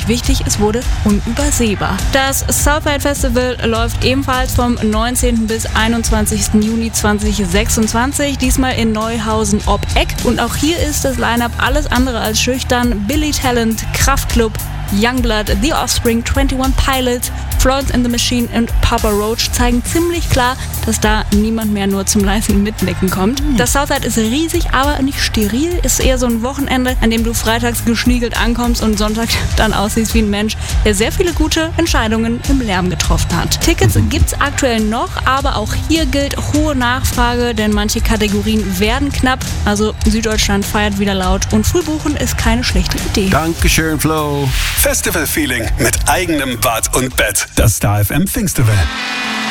wirklich wichtig, es wurde unübersehbar. Das Southside Festival läuft ebenfalls vom 19. bis 21. Juni 2026, diesmal in Neuhausen ob Eck. Und auch hier ist das Line-Up alles andere als schüchtern. Billy Talent, Kraftklub, Youngblood, The Offspring, 21 Pilots, Florence and the Machine und Papa Roach zeigen ziemlich klar, dass da niemand mehr nur zum leisen Mitnicken kommt. Das Southside ist riesig, aber nicht steril. Ist eher so ein Wochenende, an dem du freitags geschniegelt ankommst und Sonntag dann aussiehst wie ein Mensch, der sehr viele gute Entscheidungen im Lärm getroffen hat. Tickets gibt's aktuell noch, aber auch hier gilt hohe Nachfrage, denn manche Kategorien werden knapp. Also Süddeutschland feiert wieder laut und Frühbuchen ist keine schlechte Idee. Dankeschön, Flo. Festival-Feeling mit eigenem Bad und Bett. Das Star FM Pfingstfestival.